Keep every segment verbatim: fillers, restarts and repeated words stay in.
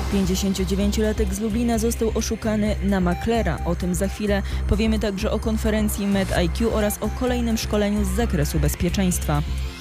pięćdziesięciodziewięciolatek z Lublina został oszukany na maklera. O tym za chwilę. Powiemy także o konferencji MedIQ oraz o kolejnym szkoleniu z zakresu bezpieczeństwa.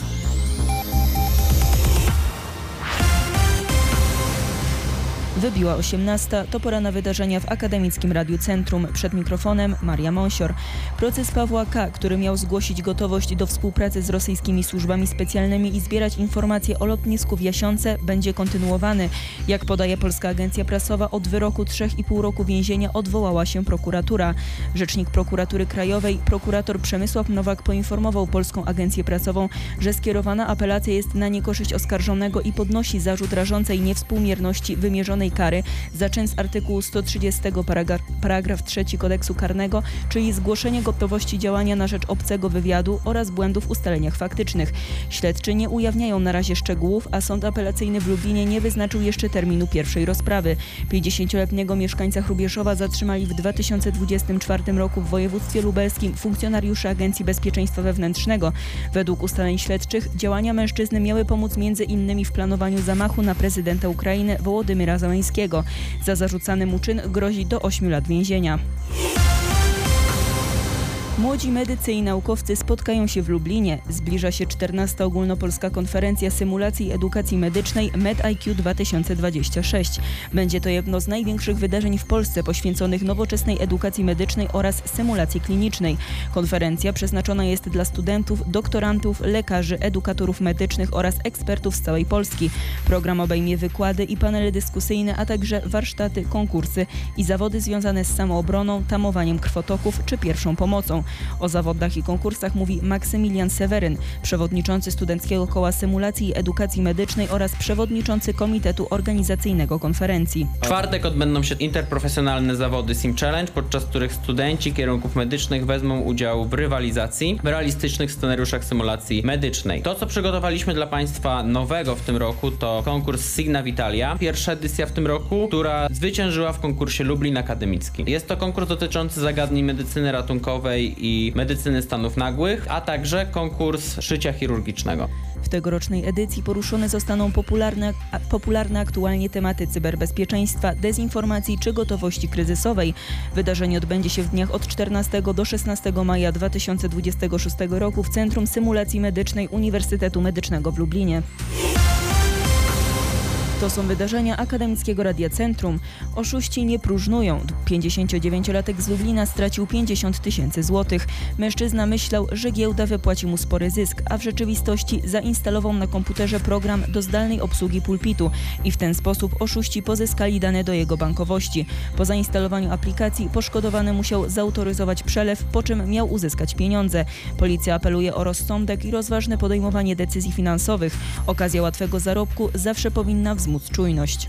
Wybiła osiemnasta, to pora na wydarzenia w Akademickim Radiu Centrum. Przed mikrofonem Maria Monsior. Proces Pawła K., który miał zgłosić gotowość do współpracy z rosyjskimi służbami specjalnymi i zbierać informacje o lotnisku w Jasionce, będzie kontynuowany. Jak podaje Polska Agencja Prasowa, od wyroku trzech i pół roku więzienia odwołała się prokuratura. Rzecznik Prokuratury Krajowej, prokurator Przemysław Nowak, poinformował Polską Agencję Prasową, że skierowana apelacja jest na niekorzyść oskarżonego i podnosi zarzut rażącej niewspółmierności wymierzonej kary za czyn z artykułu sto trzydzieści paragraf, paragraf trzeci kodeksu karnego, czyli zgłoszenie gotowości działania na rzecz obcego wywiadu oraz błędów w ustaleniach faktycznych. Śledczy nie ujawniają na razie szczegółów, a sąd apelacyjny w Lublinie nie wyznaczył jeszcze terminu pierwszej rozprawy. pięćdziesięcioletniego mieszkańca Hrubieszowa zatrzymali w dwa tysiące dwudziestym czwartym roku w województwie lubelskim funkcjonariusze Agencji Bezpieczeństwa Wewnętrznego. Według ustaleń śledczych działania mężczyzny miały pomóc między innymi w planowaniu zamachu na prezydenta Ukrainy Wołodymyra Zełenskiego. Za zarzucany mu czyn grozi do ośmiu lat więzienia. Młodzi medycy i naukowcy spotkają się w Lublinie. Zbliża się czternasta ogólnopolska konferencja symulacji i edukacji medycznej MedIQ dwa tysiące dwadzieścia sześć. Będzie to jedno z największych wydarzeń w Polsce poświęconych nowoczesnej edukacji medycznej oraz symulacji klinicznej. Konferencja przeznaczona jest dla studentów, doktorantów, lekarzy, edukatorów medycznych oraz ekspertów z całej Polski. Program obejmie wykłady i panele dyskusyjne, a także warsztaty, konkursy i zawody związane z samoobroną, tamowaniem krwotoków czy pierwszą pomocą. O zawodach i konkursach mówi Maksymilian Seweryn, przewodniczący Studenckiego Koła Symulacji i Edukacji Medycznej oraz przewodniczący Komitetu Organizacyjnego Konferencji. W czwartek odbędą się interprofesjonalne zawody Sim Challenge, podczas których studenci kierunków medycznych wezmą udział w rywalizacji w realistycznych scenariuszach symulacji medycznej. To, co przygotowaliśmy dla Państwa nowego w tym roku, to konkurs Signa Vitalia, pierwsza edycja w tym roku, która zwyciężyła w konkursie Lublin Akademicki. Jest to konkurs dotyczący zagadnień medycyny ratunkowej i medycyny stanów nagłych, a także konkurs szycia chirurgicznego. W tegorocznej edycji poruszone zostaną popularne, popularne aktualnie tematy cyberbezpieczeństwa, dezinformacji czy gotowości kryzysowej. Wydarzenie odbędzie się w dniach od czternastego do szesnastego maja dwa tysiące dwudziestego szóstego roku w Centrum Symulacji Medycznej Uniwersytetu Medycznego w Lublinie. To są wydarzenia Akademickiego Radia Centrum. Oszuści nie próżnują. pięćdziesięciodziewięciolatek z Lublina stracił pięćdziesiąt tysięcy złotych. Mężczyzna myślał, że giełda wypłaci mu spory zysk, a w rzeczywistości zainstalował na komputerze program do zdalnej obsługi pulpitu i w ten sposób oszuści pozyskali dane do jego bankowości. Po zainstalowaniu aplikacji poszkodowany musiał zautoryzować przelew, po czym miał uzyskać pieniądze. Policja apeluje o rozsądek i rozważne podejmowanie decyzji finansowych. Okazja łatwego zarobku zawsze powinna wzmóc czujność.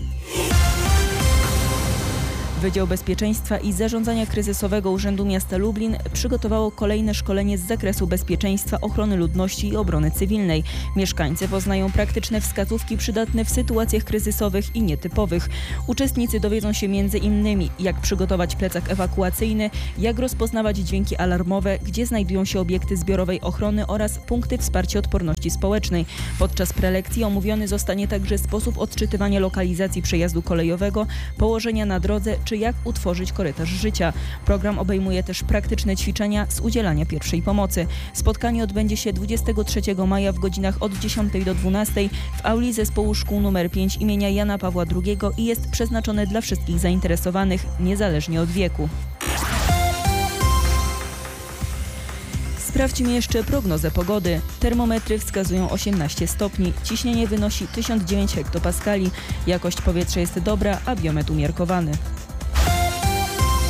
Wydział Bezpieczeństwa i Zarządzania Kryzysowego Urzędu Miasta Lublin przygotowało kolejne szkolenie z zakresu bezpieczeństwa, ochrony ludności i obrony cywilnej. Mieszkańcy poznają praktyczne wskazówki przydatne w sytuacjach kryzysowych i nietypowych. Uczestnicy dowiedzą się między innymi, jak przygotować plecak ewakuacyjny, jak rozpoznawać dźwięki alarmowe, gdzie znajdują się obiekty zbiorowej ochrony oraz punkty wsparcia odporności społecznej. Podczas prelekcji omówiony zostanie także sposób odczytywania lokalizacji przejazdu kolejowego, położenia na drodze czy jak utworzyć korytarz życia. Program obejmuje też praktyczne ćwiczenia z udzielania pierwszej pomocy. Spotkanie odbędzie się dwudziestego trzeciego maja w godzinach od dziesiątej do dwunastej w auli zespołu szkół numer pięć imienia Jana Pawła drugiego i jest przeznaczone dla wszystkich zainteresowanych, niezależnie od wieku. Sprawdźmy jeszcze prognozę pogody. Termometry wskazują osiemnaście stopni, ciśnienie wynosi tysiąc dziewięć hektopaskali, jakość powietrza jest dobra, a biometr umiarkowany.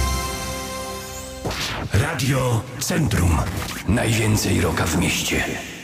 Radio Centrum. Najwięcej rocka w mieście.